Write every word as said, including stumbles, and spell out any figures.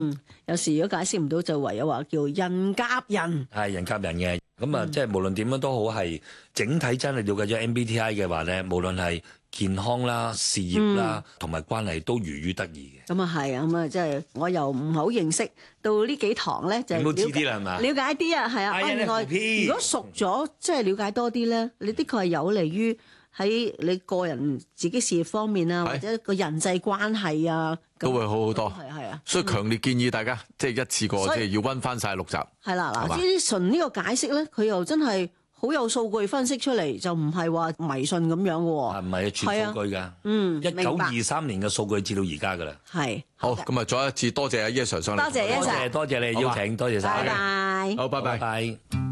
嗯，有時如果解釋唔到，就唯有話叫人夾人。 係人夾人嘅，咁啊，即係無論點樣都好，係整體真係了解咗 M B T I 嘅話咧，無論係健康啦、事業啦，同埋關係都如魚得意嘅。 咁啊係啊，咁啊即係我又唔好認識，到呢幾堂咧就你都知啲啦係嘛？ 了解啲啊，係啊。另外，如果熟咗，即係了解多啲咧，你的確係有利於喺你個人自己事業方面啊，或者個人際關係啊， 都會好好多。 係係啊， 所以強烈建議大家即係一次過即係要溫翻晒六集。 係啦，嗱，呢啲純呢個解釋咧，佢又真係好有數據分析出嚟，就唔係話迷信咁樣嘅喎。 唔係啊，全數據㗎。 嗯， 一九二三年嘅數據至到而家㗎啦。 係。 好，咁啊，再一次多謝阿 Yes Sir 上嚟。 多謝 Yes Sir， 多謝你邀請，多謝晒。 拜拜。 好，拜拜。 拜拜。